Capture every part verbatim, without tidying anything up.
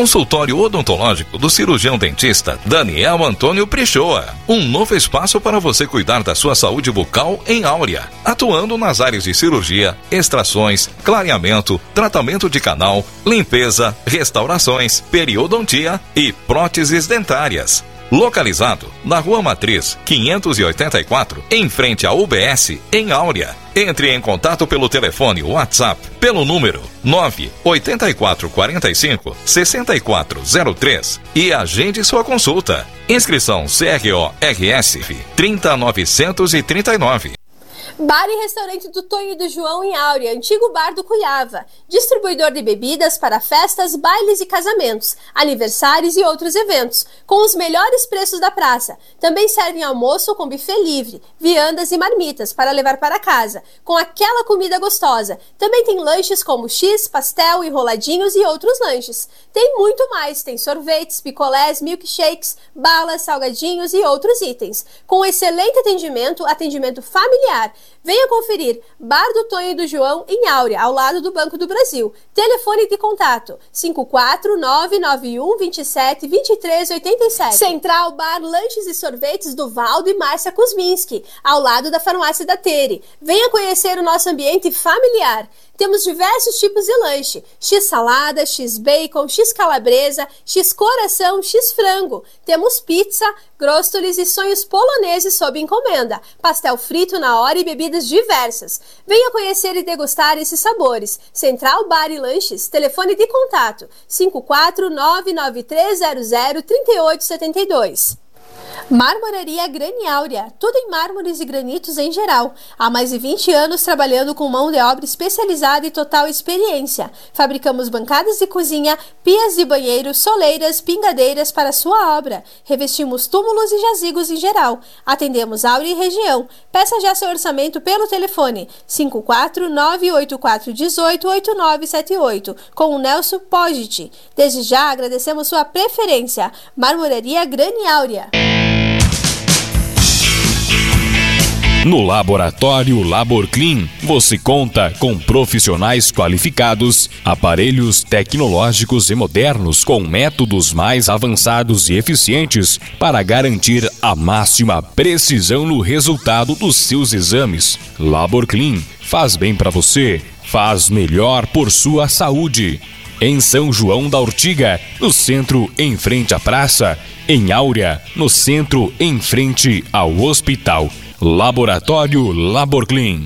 Consultório odontológico do cirurgião dentista Daniel Antônio Prichoa. Um novo espaço para você cuidar da sua saúde bucal em Áurea, atuando nas áreas de cirurgia, extrações, clareamento, tratamento de canal, limpeza, restaurações, periodontia e próteses dentárias. Localizado na Rua Matriz, quinhentos e oitenta e quatro, em frente à U B S, em Áurea. Entre em contato pelo telefone WhatsApp, pelo número nove oito quatro quatro cinco, seis quatro zero três e agende sua consulta. Inscrição C R O R S trinta novecentos e trinta e nove. Bar e restaurante do Tonho e do João em Áurea, antigo bar do Cuiava. Distribuidor de bebidas para festas, bailes e casamentos, aniversários e outros eventos, com os melhores preços da praça. Também servem almoço com buffet livre, viandas e marmitas para levar para casa, com aquela comida gostosa. Também tem lanches como X, pastel, enroladinhos e outros lanches. Tem muito mais, tem sorvetes, picolés, milkshakes, balas, salgadinhos e outros itens. Com excelente atendimento, atendimento familiar. Venha conferir Bar do Tonho e do João em Áurea, ao lado do Banco do Brasil. Telefone de contato cinco quatro nove nove um dois sete dois três oito sete. Central Bar Lanches e Sorvetes do Valdo e Márcia Kuzminski, ao lado da farmácia da Tere. Venha conhecer o nosso ambiente familiar. Temos diversos tipos de lanche: X salada, X bacon, X calabresa, X coração, X frango. Temos pizza, gróstolis e sonhos poloneses sob encomenda, pastel frito na hora e bebidas diversas. Venha conhecer e degustar esses sabores. Central Bar e Lanches, telefone de contato cinco quatro nove nove três zero zero três oito sete dois. Marmoraria Grani Áurea, tudo em mármores e granitos em geral. Há mais de vinte anos trabalhando com mão de obra especializada e total experiência. Fabricamos bancadas de cozinha, pias de banheiro, soleiras, pingadeiras para sua obra. Revestimos túmulos e jazigos em geral. Atendemos Áurea e região. Peça já seu orçamento pelo telefone cinco quatro nove oito quatro um oito oito nove sete oito com o Nelson Pogit. Desde já agradecemos sua preferência. Marmoraria Grani Áurea. No Laboratório LaborClean, você conta com profissionais qualificados, aparelhos tecnológicos e modernos com métodos mais avançados e eficientes para garantir a máxima precisão no resultado dos seus exames. LaborClean faz bem para você, faz melhor por sua saúde. Em São João da Ortiga, no centro em frente à praça, em Áurea, no centro em frente ao hospital. Laboratório LaborClean.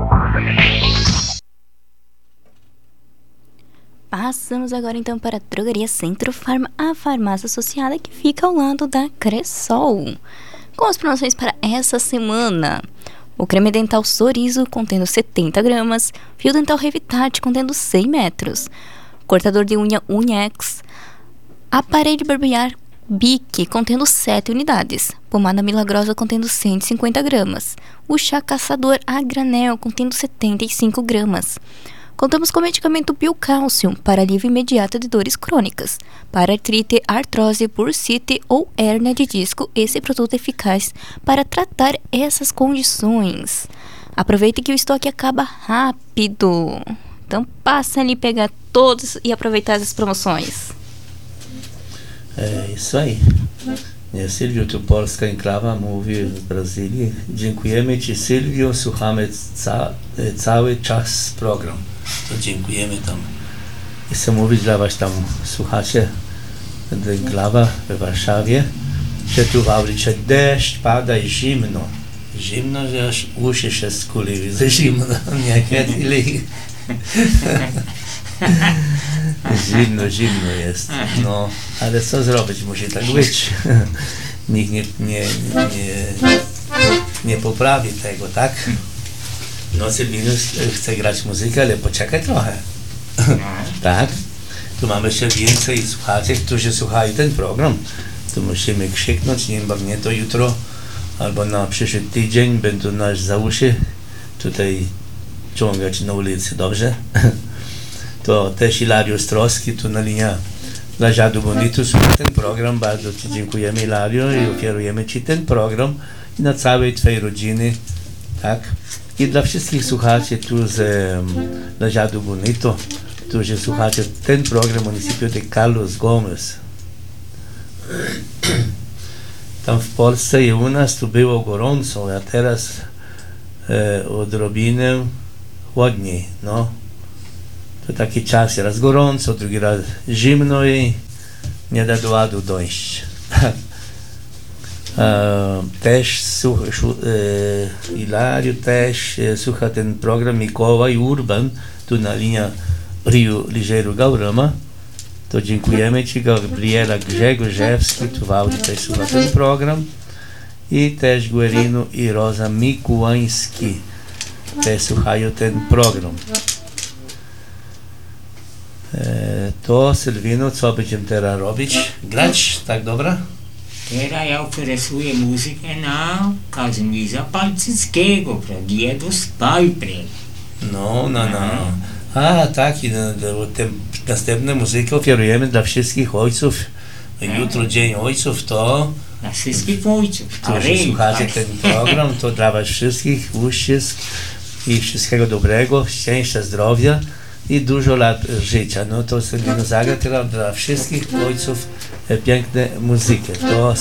Passamos agora então para a Drogaria Centro Farma, a farmácia associada que fica ao lado da Cressol. Com as promoções para essa semana: o creme dental Sorriso contendo setenta gramas, fio dental Revitate contendo cem metros, cortador de unha Unhex, aparelho de barbear Bic contendo sete unidades, pomada milagrosa contendo cento e cinquenta gramas, o chá caçador a granel contendo setenta e cinco gramas. Contamos com medicamento Biocálcio para alívio imediato de dores crônicas, para artrite, artrose, bursite ou hérnia de disco. Esse produto é eficaz para tratar essas condições. Aproveite que o estoque acaba rápido. Então passa ali, pegar todos e aproveitar as promoções. É isso aí. Ja, Silvio Topolska enklawa mówi w Brazylii. Dziękujemy Ci, Silvio, słuchamy ca- cały czas program. To dziękujemy tam. I chcę mówić dla Was tam słuchacze enklawa w Warszawie, że tu w Aurycie deszcz pada i zimno. Zimno, że aż uszy się skuliły ze zimno. Nie kiedyś. Zimno, zimno jest. No, ale co zrobić? Musi tak być. Nikt nie, nie, nie, nie poprawi tego, tak? No, Sylwinus chce grać muzykę, ale poczekaj trochę. Tak? Tu mamy jeszcze więcej słuchaczy, którzy słuchają ten program. Tu musimy krzyknąć, nie, nie to jutro albo na przyszły tydzień będą nas za uszy tutaj ciągać na ulicy, dobrze? To też Hilario Stroski tu na linii dla Żadu Bonitu słucha ten program. Bardzo Ci dziękujemy, Hilario, i ofiarujemy Ci ten program i na całej Twojej rodziny, tak? I dla wszystkich słuchaczy tu z um, dla Żadu Bonitu, którzy słuchacie ten program municipio de Carlos Gomez. Tam w Polsce i u nas tu było gorąco, a teraz e, odrobinę chłodniej, no. To taki czas, raz gorąco, drugi raz zimno i nie da do ładu dojść. e, też słuch, szu, e, Ilario też e, słucha ten program Mikołaj Urban, tu na linia Rio Ligeiro Gaurama. To dziękujemy Ci, Gabriela Grzegorzewski, tu w Audi też słucha ten program. I też Guerino i Rosa Mikułański też słuchają ten program. E, to Sylwino, co będziemy teraz robić? Grać, tak dobra? Teraz ja oferuję muzykę na Kazimierza Palczyckiego, Pragia do Spalpry. No, no, no. A, tak, i te następne muzyki oferujemy dla wszystkich ojców. Jutro Dzień Ojców, to... Dla wszystkich ojców. Którzy słuchacie ten program, to dla was wszystkich uścisk i wszystkiego dobrego, szczęścia, zdrowia i dużo lat życia. No to Sylwino zagra teraz dla wszystkich ojców piękne muzykę. To